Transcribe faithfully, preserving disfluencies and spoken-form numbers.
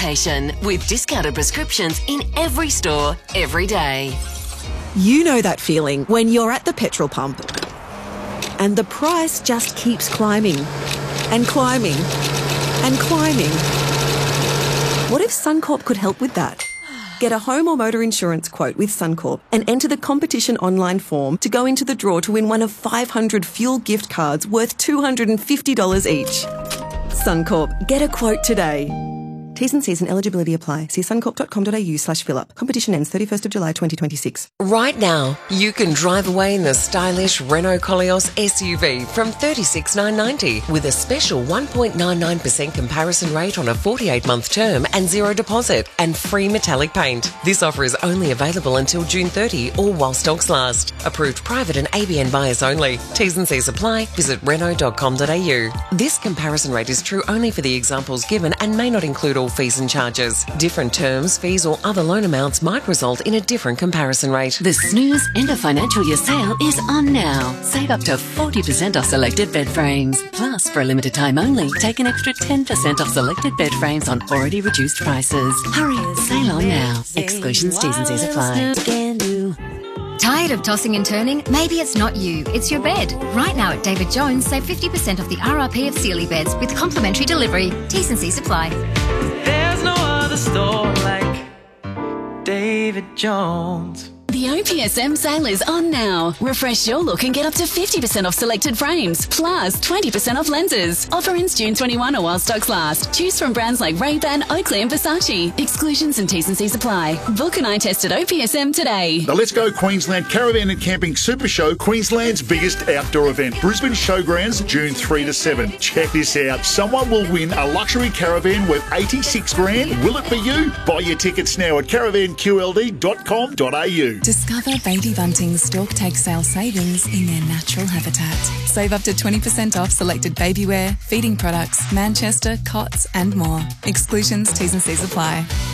medication with discounted prescriptions in every store, every day. You know that feeling when you're at the petrol pump and the price just keeps climbing and climbing and climbing. What if Suncorp could help with that? Get a home or motor insurance quote with Suncorp and enter the competition online form to go into the draw to win one of five hundred fuel gift cards worth two hundred fifty dollars each. Suncorp, get a quote today. T's and C's and eligibility apply. See suncorp.com.au slash fill up. Competition ends thirty-first of July twenty twenty-six. Right now, you can drive away in the stylish Renault Koleos S U V from thirty-six thousand nine hundred ninety with a special one point nine nine percent comparison rate on a forty-eight month term and zero deposit and free metallic paint. This offer is only available until June thirtieth or while stocks last. Approved private and A B N buyers only. T's and C's apply. Visit renault dot com dot a u. This comparison rate is true only for the examples given and may not include all fees and charges. Different terms, fees or other loan amounts might result in a different comparison rate. The Snooze End of Financial Year sale is on now. Save up to forty percent off selected bed frames. Plus, for a limited time only, take an extra ten percent off selected bed frames on already reduced prices. Hurry, sale on now. Exclusions, T's and C's apply. Tired of tossing and turning? Maybe it's not you, it's your bed. Right now at David Jones, save fifty percent off the R R P of Sealy beds with complimentary delivery. T's and C's apply. There's no other store like David Jones. The O P S M sale is on now. Refresh your look and get up to fifty percent off selected frames, plus twenty percent off lenses. Offer ends June twenty-first or while stocks last. Choose from brands like Ray-Ban, Oakley and Versace. Exclusions and T's and C's apply. Book an eye test at O P S M today. The Let's Go Queensland Caravan and Camping Super Show, Queensland's biggest outdoor event. Brisbane Showgrounds, June third to seventh. Check this out. Someone will win a luxury caravan worth eighty-six grand. Will it be you? Buy your tickets now at caravan q l d dot com dot a u. Discover Baby Bunting's Stork Take Sale savings in their natural habitat. Save up to twenty percent off selected baby wear, feeding products, Manchester, cots and more. Exclusions, T's and C's apply.